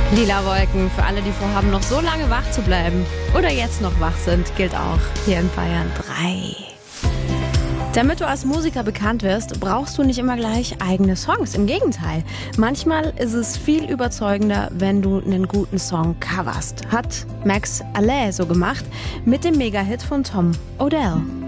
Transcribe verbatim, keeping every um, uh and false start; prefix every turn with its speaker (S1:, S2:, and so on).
S1: Lila Wolken, für alle, die vorhaben, noch so lange wach zu bleiben oder jetzt noch wach sind, gilt auch hier in Bayern drei. Damit du als Musiker bekannt wirst, brauchst du nicht immer gleich eigene Songs. Im Gegenteil, manchmal ist es viel überzeugender, wenn du einen guten Song coverst. Hat Max Allais so gemacht mit dem Mega-Hit von Tom Odell.